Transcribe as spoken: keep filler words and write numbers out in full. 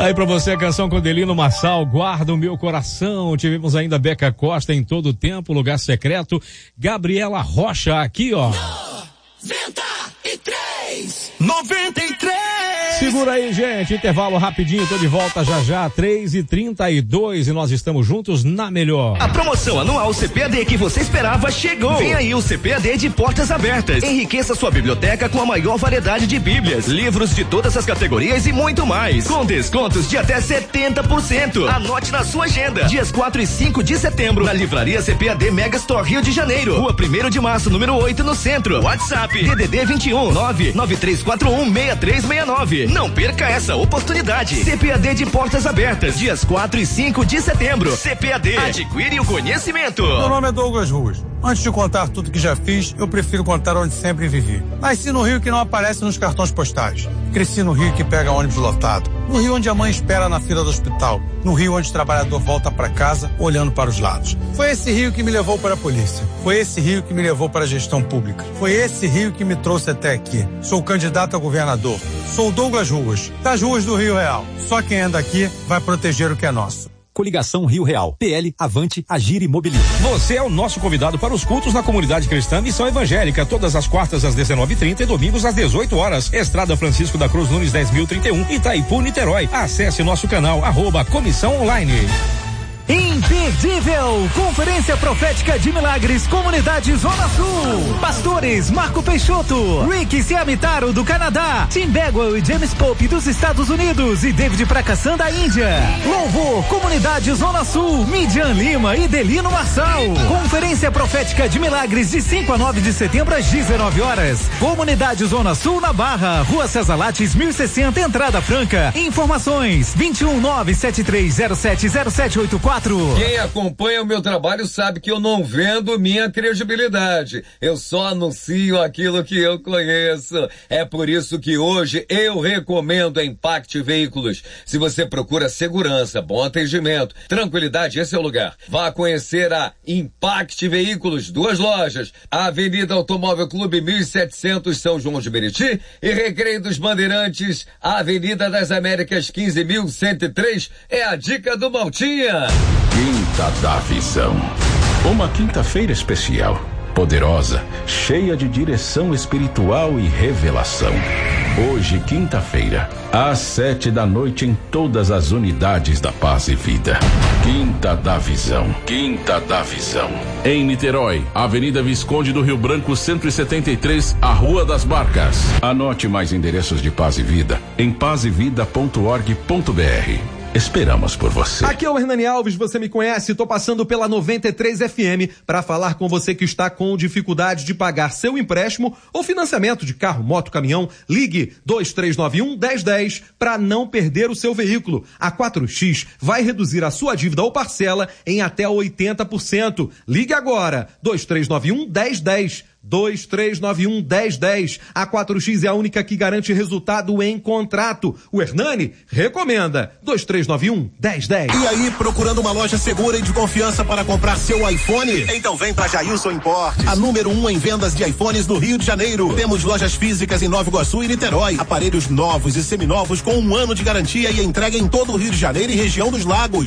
Aí pra você a canção com Adelino Marçal, Guarda o Meu Coração. Tivemos ainda Beca Costa, Em Todo Tempo, Lugar Secreto. Gabriela Rocha aqui, ó. noventa e três. noventa e três. Segura aí, gente, intervalo rapidinho, tô de volta já já, três e trinta e dois, e nós estamos juntos na melhor. A promoção anual C P A D que você esperava chegou. Vem aí o C P A D de portas abertas. Enriqueça sua biblioteca com a maior variedade de bíblias, livros de todas as categorias e muito mais. Com descontos de até setenta por cento. Anote na sua agenda. Dias quatro e cinco de setembro, na livraria C P A D Mega Store Rio de Janeiro. Rua primeiro de março, número oito, no centro. WhatsApp D D D vinte e um, nove nove três quatro um, seis três seis nove. Não perca essa oportunidade. C P A D de portas abertas, dias quatro e cinco de setembro. C P A D, adquire o conhecimento. Meu nome é Douglas Ruas. Antes de contar tudo que já fiz, eu prefiro contar onde sempre vivi. Nasci no Rio que não aparece nos cartões postais. Cresci no Rio que pega ônibus lotado. No Rio onde a mãe espera na fila do hospital. No Rio onde o trabalhador volta para casa olhando para os lados. Foi esse Rio que me levou para a polícia. Foi esse Rio que me levou para a gestão pública. Foi esse Rio que me trouxe até aqui. Sou candidato a governador. Sou Douglas Ruas, das ruas do Rio Real. Só quem anda aqui vai proteger o que é nosso. Coligação Rio Real. P L, Avante, Agir e Mobilize. Você é o nosso convidado para os cultos na comunidade cristã Missão Evangélica, todas as quartas às dezenove e trinta e domingos às dezoito horas. Estrada Francisco da Cruz Nunes dez mil e trinta e um, Itaipu, Niterói. Acesse nosso canal, arroba Comissão Online. Imperdível! Conferência Profética de Milagres, Comunidade Zona Sul. Pastores Marco Peixoto, Rick Siamitaro do Canadá, Tim Bagwell e James Pope dos Estados Unidos e David Prakassan da Índia. Louvor, Comunidade Zona Sul, Midian Lima e Delino Marçal. Conferência Profética de Milagres de cinco a nove de setembro às dezenove horas. Comunidade Zona Sul na Barra, Rua César Lattes mil e sessenta, entrada franca. Informações vinte e um nove sete três zero sete zero sete oito quatro. Quem acompanha o meu trabalho sabe que eu não vendo minha credibilidade. Eu só anuncio aquilo que eu conheço. É por isso que hoje eu recomendo a Impact Veículos. Se você procura segurança, bom atendimento, tranquilidade, esse é o lugar. Vá conhecer a Impact Veículos, duas lojas. A Avenida Automóvel Clube mil e setecentos, São João de Meriti, e Recreio dos Bandeirantes, a Avenida das Américas quinze mil cento e três. É a dica do Maltinha. Quinta da Visão. Uma quinta-feira especial, poderosa, cheia de direção espiritual e revelação. Hoje, quinta-feira, às sete da noite em todas as unidades da Paz e Vida. Quinta da Visão. Quinta da Visão. Em Niterói, Avenida Visconde do Rio Branco, cento e setenta e três, a Rua das Barcas. Anote mais endereços de Paz e Vida em paz e vida ponto org ponto br. Esperamos por você. Aqui é o Hernani Alves, você me conhece, tô passando pela noventa e três F M para falar com você que está com dificuldade de pagar seu empréstimo ou financiamento de carro, moto, caminhão. Ligue dois três nove um, um zero um zero para não perder o seu veículo. A quatro X vai reduzir a sua dívida ou parcela em até oitenta por cento. Ligue agora, dois três nove um, um zero um zero. dois três nove um, um zero um zero. A quatro X é a única que garante resultado em contrato. O Hernani recomenda. dois três nove um, um zero um zero. E aí, procurando uma loja segura e de confiança para comprar seu iPhone? Então vem pra Jailson Importes, a número um em vendas de iPhones no Rio de Janeiro. Temos lojas físicas em Nova Iguaçu e Niterói. Aparelhos novos e seminovos com um ano de garantia e entrega em todo o Rio de Janeiro e região dos Lagos.